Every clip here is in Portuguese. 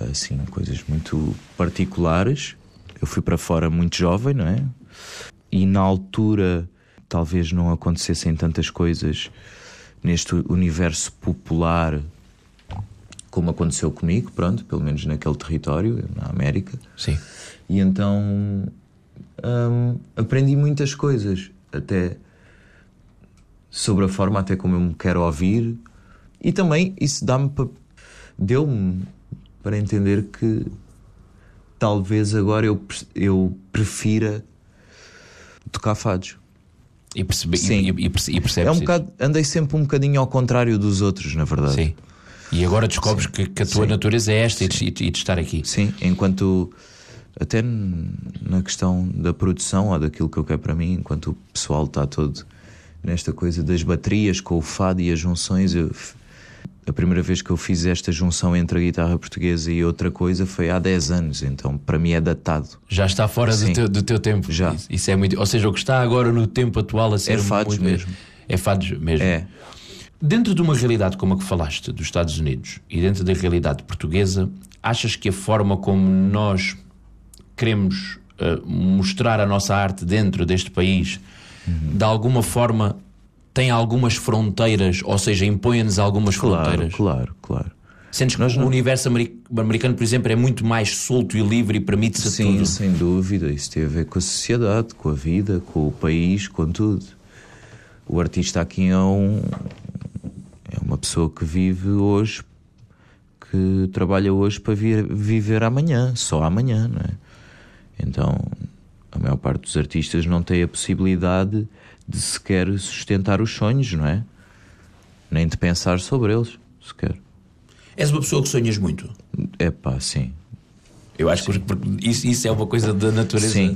assim, coisas muito particulares. Eu fui para fora muito jovem, não é? E na altura talvez não acontecessem tantas coisas neste universo popular como aconteceu comigo, pronto, pelo menos naquele território, na América. Sim. E então aprendi muitas coisas, até sobre a forma até como eu me quero ouvir. E também isso deu-me para entender que talvez agora eu prefira tocar fados. E percebes Andei sempre um bocadinho ao contrário dos outros, na verdade. Sim. E agora descobres que a tua natureza é esta e de estar aqui. Sim, enquanto até na questão da produção ou daquilo que eu quero para mim, enquanto o pessoal está todo nesta coisa das baterias com o fado e as junções. A primeira vez que eu fiz esta junção entre a guitarra portuguesa e outra coisa foi há 10 anos, então para mim é datado. Já está fora do teu tempo. Já. Isso é muito, ou seja, o que está agora no tempo atual a ser fados muito, mesmo. É fados mesmo. É. Dentro de uma realidade como a que falaste dos Estados Unidos e dentro da realidade portuguesa, achas que a forma como nós queremos mostrar a nossa arte dentro deste país, de alguma forma tem algumas fronteiras, ou seja, impõe-nos algumas fronteiras? Claro. Sentes que o universo americano, por exemplo, é muito mais solto e livre e permite-se tudo? Sim, sem dúvida. Isso tem a ver com a sociedade, com a vida, com o país, com tudo. O artista aqui é uma pessoa que vive hoje, que trabalha hoje para viver amanhã, só amanhã, não é? Então, a maior parte dos artistas não tem a possibilidade de sequer sustentar os sonhos, não é? Nem de pensar sobre eles, sequer. És uma pessoa que sonhas muito? É pá, sim. Eu acho que isso é uma coisa da natureza. Sim,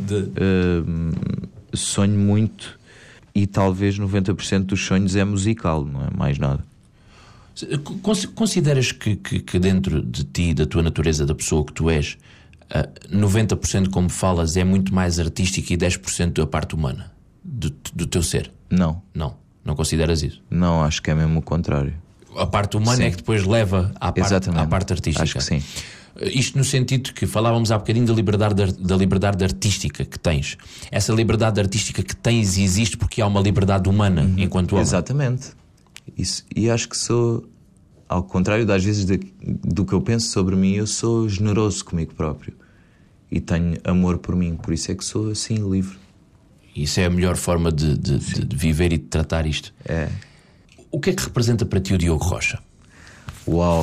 sonho muito e talvez 90% dos sonhos é musical, não é mais nada. Consideras que dentro de ti, da tua natureza, da pessoa que tu és, 90% como falas é muito mais artístico e 10% da parte humana do teu ser? Não consideras isso? Não, acho que é mesmo o contrário. A parte humana é que depois leva à parte artística. Acho que sim. Isto no sentido que falávamos há bocadinho da liberdade artística que tens. Essa liberdade artística que tens existe porque há uma liberdade humana enquanto homem. Exatamente. Isso, e acho que sou, ao contrário das vezes do que eu penso sobre mim, eu sou generoso comigo próprio e tenho amor por mim, por isso é que sou assim livre. Isso é a melhor forma de viver e de tratar isto. É. O que é que representa para ti o Diogo Rocha? Uau!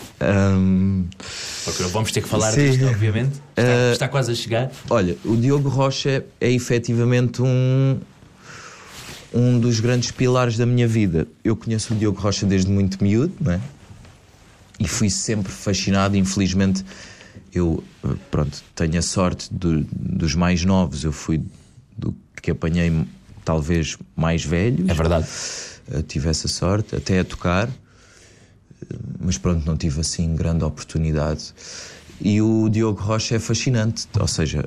Porque vamos ter que falar disto, obviamente. Está quase a chegar. Olha, o Diogo Rocha é efetivamente um dos grandes pilares da minha vida. Eu conheço o Diogo Rocha desde muito miúdo, não é? E fui sempre fascinado. Infelizmente, eu tenho a sorte dos mais novos. Eu fui do que apanhei talvez mais velhos. É verdade. Tive essa sorte, até a tocar. Mas pronto, não tive assim grande oportunidade. E o Diogo Rocha é fascinante. Ou seja,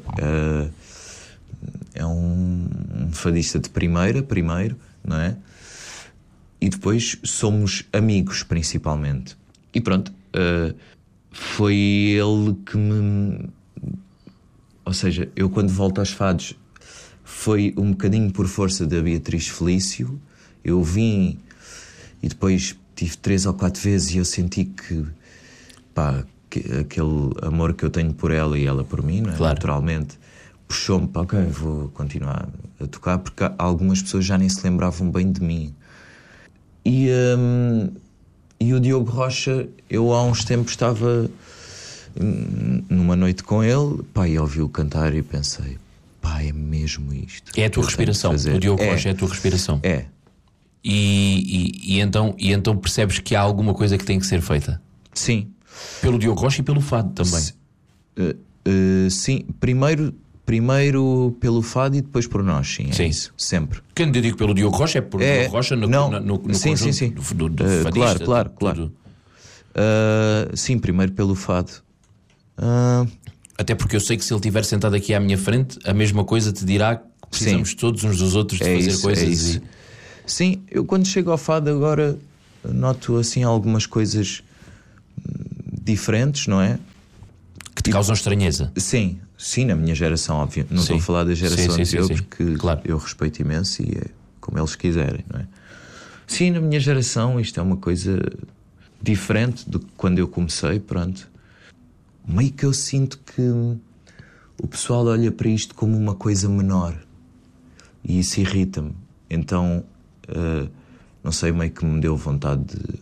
é um fadista de primeiro, não é? E depois somos amigos, principalmente. E pronto, foi ele que me... Ou seja, eu quando volto aos fados foi um bocadinho por força da Beatriz Felício. Eu vim e depois tive 3 ou 4 vezes e eu senti que aquele amor que eu tenho por ela e ela por mim, não é? Claro. Naturalmente puxou-me para ok, vou continuar a tocar, porque algumas pessoas já nem se lembravam bem de mim. E o Diogo Rocha, eu há uns tempos estava numa noite com ele, e ouvi-o cantar e pensei, é mesmo isto. É a tua respiração, o Diogo Rocha é a tua respiração. É. E então percebes que há alguma coisa que tem que ser feita? Sim. Pelo Diogo Rocha e pelo fado também. Sim, primeiro pelo fado e depois por nós, sim. Sim. Isso, sempre. Quando eu digo pelo Diogo Rocha é por Diogo Rocha no sim, conjunto sim. do fadista. Claro. Sim, primeiro pelo fado. Até porque eu sei que se ele estiver sentado aqui à minha frente, a mesma coisa te dirá que precisamos todos uns dos outros de fazer coisas. Sim, eu quando chego ao fado agora noto assim algumas coisas diferentes, não é? te causam estranheza. Sim, na minha geração, óbvio. Não estou a falar da geração anterior, porque claro, eu respeito imenso e é como eles quiserem, não é? Sim, na minha geração isto é uma coisa diferente do que quando eu comecei, pronto. Meio que eu sinto que o pessoal olha para isto como uma coisa menor e isso irrita-me. Então, não sei, meio que me deu vontade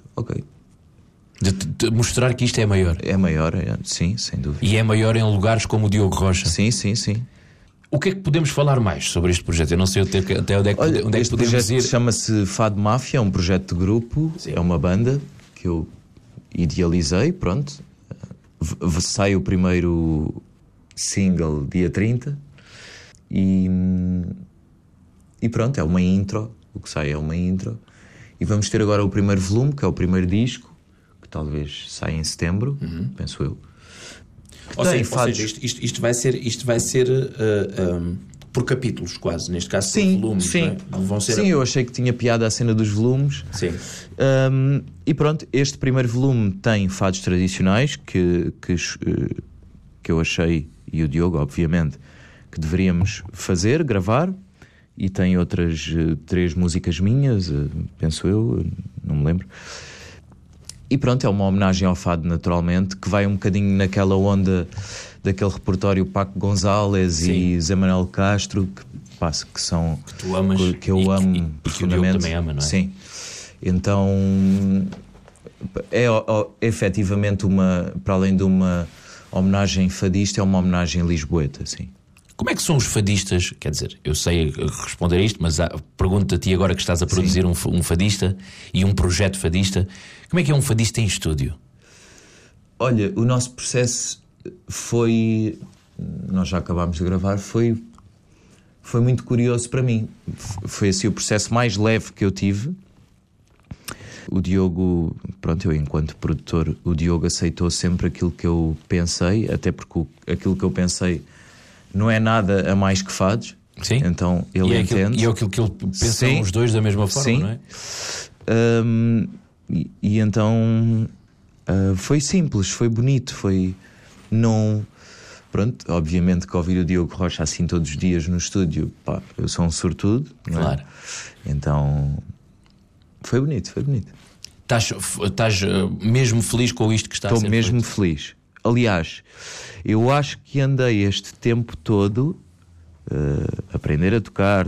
de mostrar que isto é maior. É maior, sim, sem dúvida. E é maior em lugares como o Diogo Rocha. Sim. O que é que podemos falar mais sobre este projeto? Eu não sei até onde é que podemos ir. Este projeto chama-se Fado Máfia, é um projeto de grupo, é uma banda que eu idealizei, pronto. Sai o primeiro single dia 30 e pronto, é uma intro. O que sai é uma intro. E vamos ter agora o primeiro volume, que é o primeiro disco, que talvez saia em setembro, penso eu. Ou seja, isto vai ser por capítulos, quase. Neste caso, por volumes. Sim, não é? Vão ser sim, eu achei que tinha piada a cena dos volumes. Sim. E pronto, este primeiro volume tem fados tradicionais que eu achei, e o Diogo, obviamente, que deveríamos gravar. E tem outras 3 músicas minhas, penso eu, não me lembro. E pronto, é uma homenagem ao fado, naturalmente, que vai um bocadinho naquela onda daquele repertório Paco Gonzalez e Zé Manuel Castro, que são... Que tu amas. Que eu amo profundamente. Que o Diogo também ama, não é? Sim. Então, é efetivamente para além de uma homenagem fadista, é uma homenagem lisboeta, sim. Como é que são os fadistas? Quer dizer, eu sei responder a isto, mas pergunto a ti agora que estás a produzir um fadista e um projeto fadista. Como é que é um fadista em estúdio? Olha, o nosso processo foi... Nós já acabámos de gravar, foi muito curioso para mim. Foi assim o processo mais leve que eu tive. O Diogo, pronto, eu enquanto produtor, o Diogo aceitou sempre aquilo que eu pensei, até porque aquilo que eu pensei não é nada a mais que fados. Sim. Então ele entende. E é aquilo que ele pensam os dois da mesma forma, não é? E então foi simples, foi bonito, foi não... Pronto, obviamente que ouvir o Diogo Rocha assim todos os dias no estúdio, pá, eu sou um sortudo, não é? Claro. Então foi bonito. Estás mesmo feliz com isto que está a ser feito? Estou mesmo feliz. Aliás, eu acho que andei este tempo todo a aprender a tocar,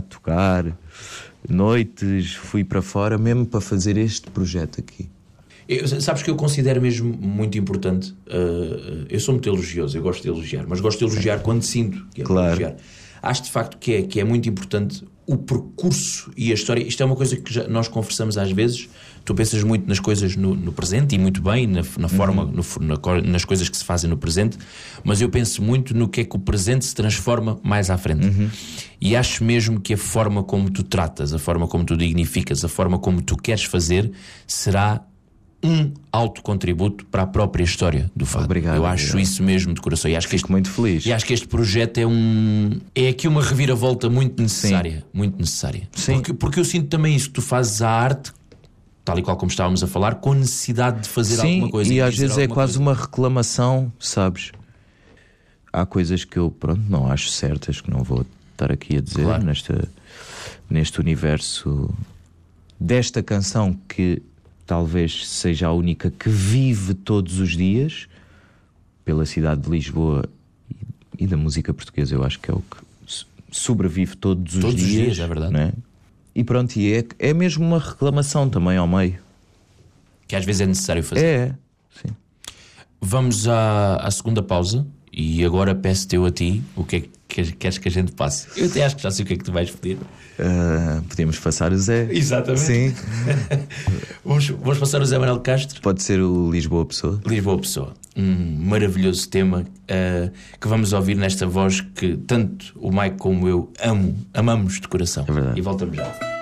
noites, fui para fora mesmo para fazer este projeto aqui. Sabes que eu considero mesmo muito importante. Eu sou muito elogioso, eu gosto de elogiar, mas gosto de elogiar quando sinto que é para elogiar. Acho de facto que é muito importante o percurso e a história. Isto é uma coisa que nós conversamos às vezes. Tu pensas muito nas coisas no presente, e muito bem, na forma, nas coisas que se fazem no presente, mas eu penso muito no que é que o presente se transforma mais à frente. E acho mesmo que a forma como tu tratas, a forma como tu dignificas, a forma como tu queres fazer, será um alto contributo para a própria história do fado. Obrigado. Eu acho isso mesmo de coração. E acho Fico muito feliz. E acho que este projeto é aqui uma reviravolta muito necessária. Sim. Muito necessária. Sim. Porque eu sinto também isso. Tu fazes a arte, tal e qual como estávamos a falar, com necessidade de fazer alguma coisa. E às vezes é quase uma reclamação, sabes? Há coisas que eu, não acho certas, que não vou estar aqui a dizer, neste universo desta canção que talvez seja a única que vive todos os dias pela cidade de Lisboa e da música portuguesa. Eu acho que é o que sobrevive todos os dias, é verdade. Não é? E pronto, e é mesmo uma reclamação também ao meio. Que às vezes é necessário fazer. Sim. Vamos à segunda pausa. E agora peço-te eu a ti o que é que queres que a gente passe. Eu até acho que já sei o que é que tu vais pedir. Podemos passar o Zé. Exatamente. Sim. Vamos passar o Zé Manuel Castro. Pode ser o Lisboa Pessoa. Lisboa Pessoa. Um maravilhoso tema que vamos ouvir nesta voz que tanto o Mike como eu amamos de coração. É verdade. E voltamos já.